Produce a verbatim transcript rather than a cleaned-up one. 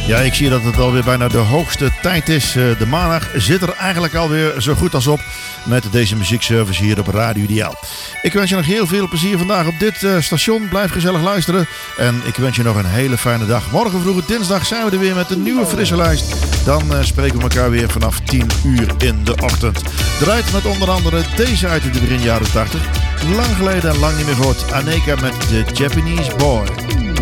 Ja, ik zie dat het alweer bijna de hoogste tijd is. De maandag zit er eigenlijk alweer zo goed als op met deze muziekservice hier op Radio Ideaal. Ik wens je nog heel veel plezier vandaag op dit station. Blijf gezellig luisteren. En ik wens je nog een hele fijne dag. Morgen vroeg dinsdag zijn we er weer met een nieuwe frisse lijst. Dan uh, spreken we elkaar weer vanaf tien uur in de ochtend. Draait met onder andere deze uit de begin jaren tachtig. Lang geleden en lang niet meer gehoord. Aneka met The Japanese Boy.